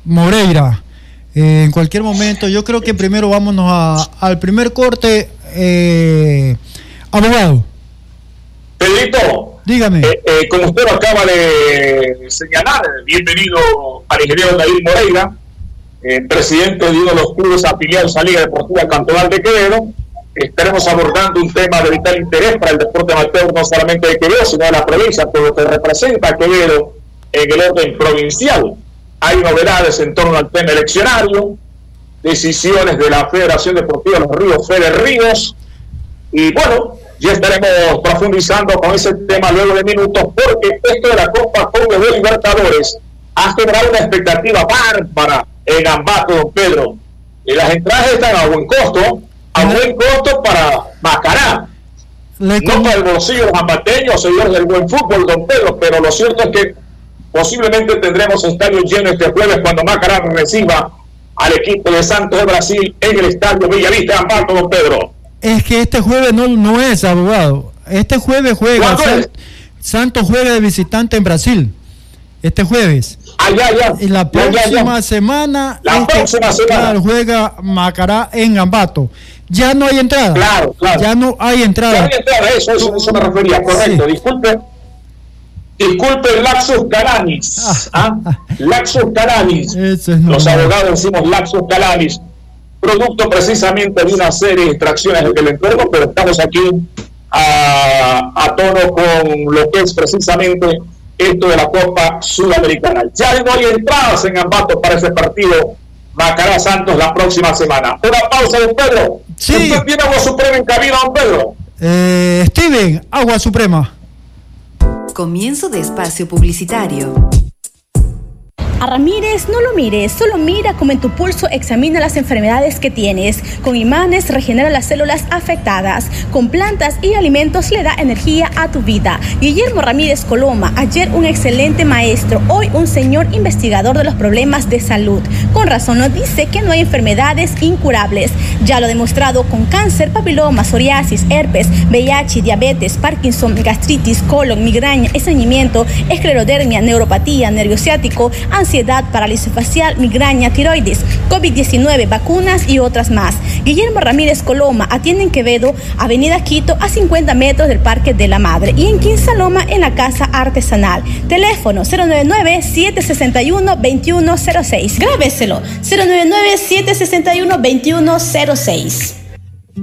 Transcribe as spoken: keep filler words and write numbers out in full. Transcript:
Moreira. Eh, en cualquier momento, yo creo que primero vámonos a, al primer corte. Eh, abogado. Pedrito, dígame. Eh, eh, como usted lo acaba de señalar, bienvenido al ingeniero David Moreira, eh, presidente de uno de los clubes afiliados a Liga Deportiva Cantonal de Quevedo. Estaremos abordando un tema de vital interés para el deporte amateur, no solamente de Quevedo, sino de la provincia, por lo que representa a Quevedo en el orden provincial. Hay novedades en torno al tema eleccionario, decisiones de la Federación Deportiva de los Ríos, Fede Ríos, y bueno, ya estaremos profundizando con ese tema luego de minutos, porque esto de la Copa Conmebol Libertadores ha generado una expectativa bárbara en Ambato, don Pedro. Y las entradas están a buen costo, a buen costo para Macará. Le no para el bolsillo de los ambateños, señores del buen fútbol, don Pedro, pero lo cierto es que posiblemente tendremos estadio lleno este jueves cuando Macará reciba al equipo de Santos de Brasil en el estadio Villavista, Ambato, don Pedro. Es que este jueves no, no es, abogado. Este jueves juega. San, Santos juega de visitante en Brasil. Este jueves. Ah, ya, ya. Y la próxima ya, ya, ya. semana. La este, próxima semana. Claro, juega Macará en Ambato. Ya no hay entrada. Claro, claro. Ya no hay entrada. Ya no hay entrada, eso, eso, eso me refería. Correcto. Sí. Disculpe. Disculpe, Laxus Calanis. Ah, ¿ah? Laxus Calanis. Es Los abogados decimos Laxus Calanis. Producto precisamente de una serie de extracciones del enfermo, pero estamos aquí a, a tono con lo que es precisamente esto de la Copa Sudamericana. Ya no hay entradas en Ambato para ese partido Macará Santos la próxima semana. Una pausa, don Pedro. Sí. ¿Usted tiene agua suprema en cabina, don Pedro? Eh, Steven, agua suprema. Comienzo de espacio publicitario. A Ramírez no lo mires, solo mira cómo en tu pulso examina las enfermedades que tienes. Con imanes regenera las células afectadas. Con plantas y alimentos le da energía a tu vida. Guillermo Ramírez Coloma, ayer un excelente maestro, hoy un señor investigador de los problemas de salud. Con razón nos dice que no hay enfermedades incurables. Ya lo ha demostrado con cáncer, papiloma, psoriasis, herpes, V I H, diabetes, Parkinson, gastritis, colon, migraña, estreñimiento, esclerodermia, neuropatía, nervio ciático, ansiedad, parálisis facial, migraña, tiroides, COVID diecinueve, vacunas y otras más. Guillermo Ramírez Coloma atiende en Quevedo, Avenida Quito, a cincuenta metros del Parque de la Madre, y en Quinsaloma, en la Casa Artesanal. Teléfono cero nueve nueve, siete seis uno, dos uno cero seis. Grábeselo, cero nueve nueve, siete seis uno, dos uno cero seis.